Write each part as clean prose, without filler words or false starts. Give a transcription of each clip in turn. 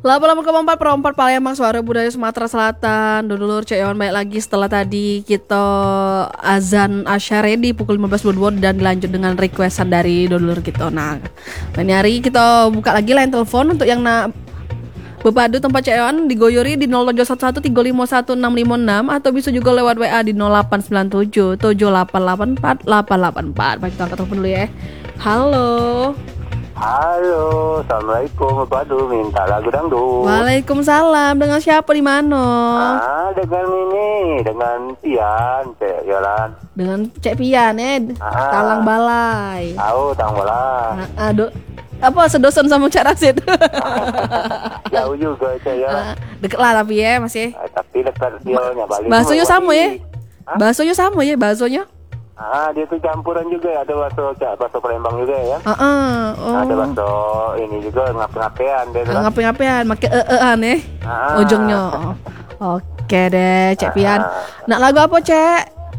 88,4 perempat Palembang, suara budaya Sumatera Selatan. Dulur Cek Yon baik lagi setelah tadi kita azan asyare di pukul 15.22 dan dilanjut dengan requestan dari dulur kita. Nah, ini hari kita buka lagi line telepon untuk yang nak berpadu tempat Cek Yon digoyori di 0711351656 atau bisa juga lewat WA di 0897 7884 884. Baik, kita angkat telepon dulu ya. Halo. Halo, assalamualaikum. Aduh, minta lagu dangdut. Waalaikumsalam. Dengan siapa di mana? Dengan Pian, Cek Yolan. Dengan Cek Pian, Talang Balai. Tahu, Talang Balai. Aduh, apa sedosan sama Cak Rasid? Jauh juga, Cek Yolan. Deket lah tapi ya, masih. Tapi dekat Pialnya balik. Bahasanya sama ya? Bahasanya sama ya, bahasanya? Dia tuh campuran juga ya, ada bakso Palembang juga ya. Ada bakso ini juga ngape-ngapean deh kan. Ngape-ngapean, make an ujungnya. Oke deh, Cek Pian. Nak lagu apa, Cek?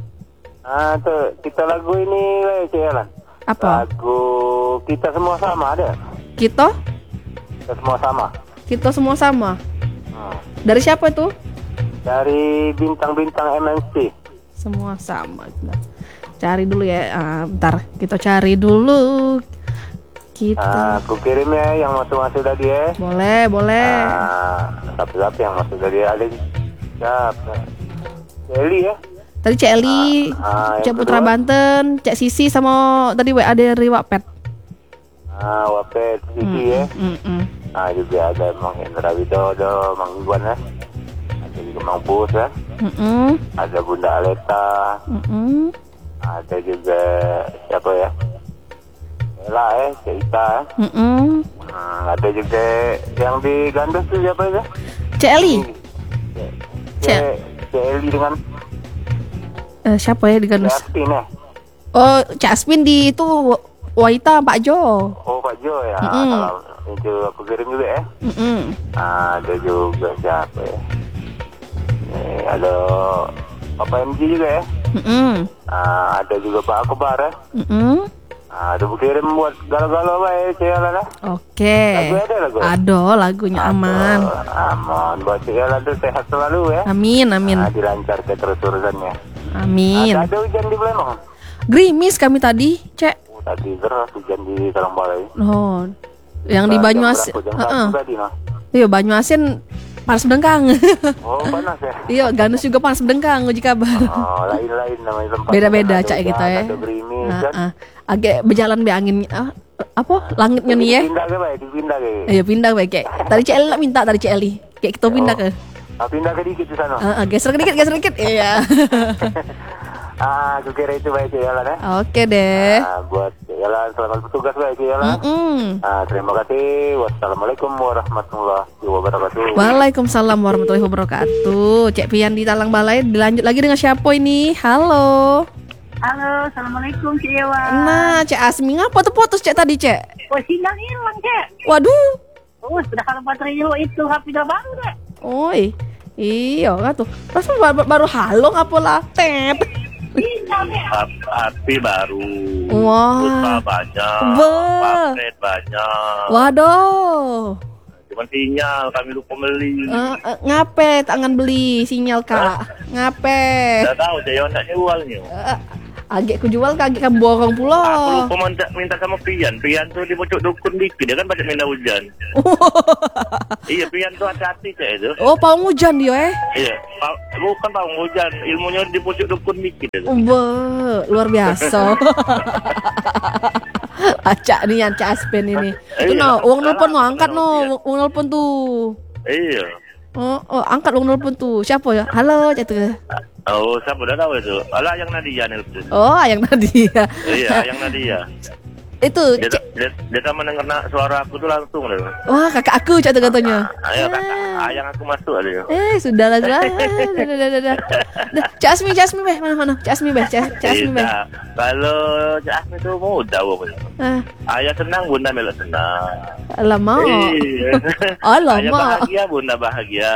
Tuh, kita lagu ini Cek Yalan. Apa? Lagu Kita Semua Sama ada. Kita Semua Sama. Kita semua sama. Dari siapa itu? Dari bintang-bintang MNC. Semua sama. Cari dulu ya, bentar kita cari dulu. Aku kirim ya yang masuk tadi ya. Boleh. Tapi yang masuk tadi ada siapa? Eli ya. Tadi Cek Eli, Cek Putra Banten, Cek Sisi sama tadi WA dari Wapet. Wapet Sisi ya. Juga ada Mang Hendra Widodo, Mang Iwan ya. Ada juga Mang Bus ya. Ada Bunda Aleta. Ada juga siapa ya? Ella Cek Ita. Ada juga yang di Gandos tuh siapa ya? Cek Eli. Cek Eli dengan siapa ya di Gandos? Cek Aspin ya. Oh, Cek Aspin di itu Waita Pak Jo. Oh, Pak Jo ya. Kalau itu aku kirim juga ya. Ada juga siapa ya? Ada Papa MG juga ya. Ada juga Pak Akbar ya. Ada kirim buat galau-galau ya Cek Yalan ya. Oke. Lagu. Ada lagunya aman. Aman. Buat Cek Yalan tuh sehat selalu ya. Amin. Dilancarkan terus urusannya. Amin. Ada hujan di Palembang. Gerimis kami tadi, Cek. Tadi deras hujan di Talang Balai. Oh. Yang di Banyuasin. Iya, Banyuasin panas berdengkang. Oh, panas ya? Iya, Gandos juga panas berdengkang, uji kabar. Oh, lain-lain namanya tempat. Beda-beda Cak gitu ya. Ada gerimis kan. Agak berjalan be angin apa? Langitnya nih ya. Dipindah ke. Iya, pindah bae kayak. Tadi Cek Eli minta tadi Cek Eli. Kayak kita pindah ke. Pindah ke dikit di sana. Geser dikit. Iya. Aku kira itu baik Cek Yalan ya. Oke deh. Buat Cek Yalan selamat bertugas baik Cek Yalan. Terima kasih. Wassalamualaikum warahmatullahi wabarakatuh. Waalaikumsalam warahmatullahi wabarakatuh. Cek Pian di Talang Balai. Dilanjut lagi dengan siapa ini? Halo, assalamualaikum Cek Yalan. Nah, Cek Asmi ngapa tuh putus Cek tadi Cek? Oh, sinyal hilang Cek. Waduh. Oh, sudah kalau baterainya itu HP udah baru Cek. Oi. Iya kan tuh. Pas baru halo ngapa lah? Tet. Api baru. Wah. Pulsa banyak. Paket banyak. Waduh. Cuman sinyal kami lupa beli. Ngape tangan beli sinyal Kak? Ngape? Tidak tahu saya nak jualnya. Agak ku jual kagak kamu borong pula. Aku lupa minta sama Pian. Pian tuh di pojok dukun dikit. Dia kan banyak minta hujan. Iya, Pian tuh hati-hati Cek itu. Oh, pawang hujan dia Iya, bukan pawang hujan. Ilmunya di pojok dukun dikit itu. Luar biasa. Acak nih yang Cak Aspen ini. Itu uang nelpon no, angkat no, uang nelpon tuh. Iya. Oh, angkat uang nelpon tuh. Siapa ya? Halo, Cak tuh. Oh, saya udah tahu itu. Alah, yang Nadia nelpon. Oh, yang Nadia. Iya, yang Nadia. Itu dia sama mendengar suara aku tuh langsung deh. Wah, kakak aku Cak tuh katanya. Ayo kakak, yang aku masuk aja. Sudahlah. Dah. Cak Asmi beh, mana? Cak Asmi beh. Kalau Cak Asmi tuh muda pokoknya. Ayah senang, bunda melok senang. Alamak. Ayah bahagia, bunda bahagia.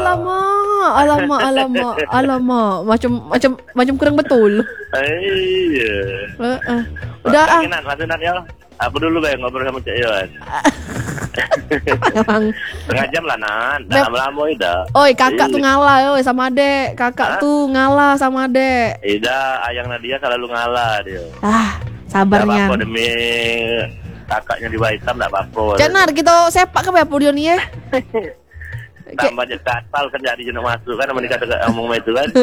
Alamak. Macam kurang betul. Iya. Udah Nanti ya. Apa dulu ngobrol sama Cak Iwan. Emang. Setengah jam lah Nan. Dah lama dah. Oi, kakak tuh ngalah oi sama adek. Kakak tuh ngalah sama adek. Ida, ayang Nadia selalu ngalah dia. Sabarnya. Tidak apa-apa demi kakaknya di Baitam, tidak apa-apa. Cenar kita sepak ke podium nih ya. Tambah je kasal kan jadi jenak masuk kan, mana kata ngomong itu kan.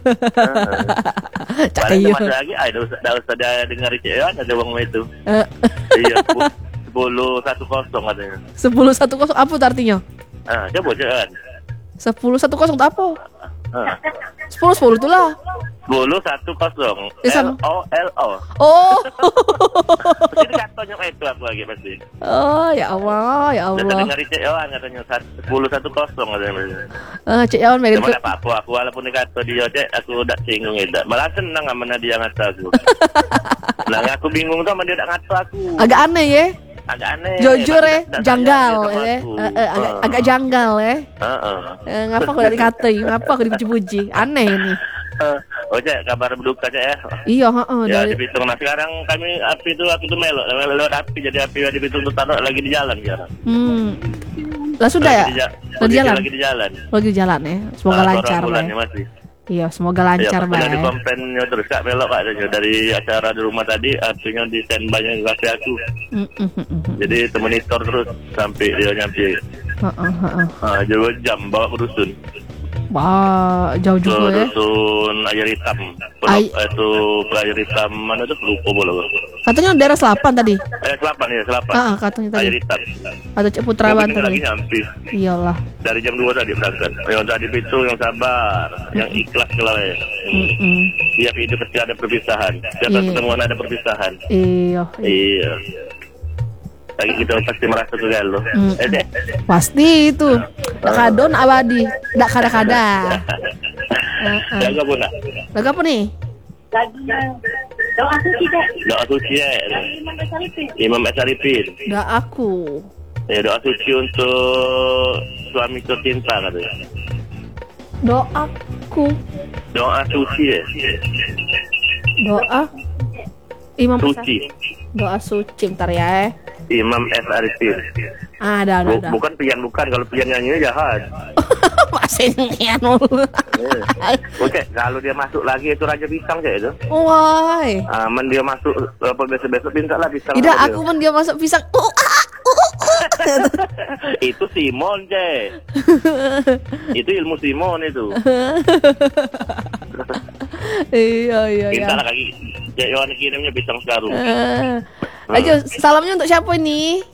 Padahal masuk lagi, dah usah dia dengar Cik Yohan ada ngomong itu. Iya, 10-1-0 katanya. 10-1-0 apa tuh artinya? Coba Yohan. 10-1-0 itu apa? 10-10 itulah. 10-1-0. LOLO. Oh. Jadi katanya itu aku lagi pasti. Oh, ya Allah, ya Udah Allah. dengar Cik Yohan katanya 10-1-0 katanya. Cik Yawan mereka. Cuma apa-apa, aku walaupun dikata dia Cik, aku udah singgung tidak. Malah senang sama dia ngata aku. Nah, aku bingung tuh sama dia tak ngata aku. Agak aneh ya. Agak aneh. Jujur ya, Tak janggal tanya dia ya. sama aku. Agak janggal ya. Ngapa aku dari kata, ngapa aku dipuji-puji? Aneh ini. Oh Cik, kabar berduka Cik ya. Iya, Ya dari di Bitung. Nah sekarang kami api itu aku tuh melok lewat api, jadi api di Bitung tuh taruh lagi di jalan sekarang. Lah sudah ya? Lagi jalan. Lagi di jalan. Lagi jalan ya. Semoga lancar Lah. ya. Iya, semoga lancar Pak. Dari Bay. komplainnya terus Kak belok Kak dari acara di rumah tadi apinya di standby nya kafe aku. Jadi monitor terus sampai dia nyampe. Jauh jam bawa ke dusun. Wah, jauh juga ya. Dusun Air Hitam. Itu Air Hitam mana tuh lupa bola. Katanya daerah Selapan tadi. Selapan ya, Selapan. Katanya tadi. Air Hitam. Atau Cek Putrawan lagi tadi. nyampe. Iyalah. Dari jam 2 tadi berangkat. Yang tadi itu yang sabar, yang ikhlas kalau ya. Tiap hidup pasti ada perpisahan. Tiap pertemuan ada perpisahan. Iya. Lagi kita pasti merasa galau. Pasti itu. Dak kadon abadi, dak kada-kada. Jaga pun nak. Lagu apa nih? Lagi doa suci deh. Doa suci ya. Imam Asarifin. Dak aku. Ya doa suci untuk suami tercinta katanya. Doaku. Doa suci ya. Doa Imam Suci. Doa suci bentar ya. Imam Asarifin. Ada. Bukan pian, kalau pian nyanyinya jahat. Masih nyanyian mulu. Oke, kalau dia masuk lagi itu Raja Pisang Cik itu. Why? Aman dia masuk besok minta lah pisang. Tidak, aku pun dia masuk pisang. Itu Simon Cik. Itu ilmu Simon itu. Iya. Minta lah kaki. Cik Yohan kirimnya pisang sekarung. Ayo, salamnya untuk siapa ini?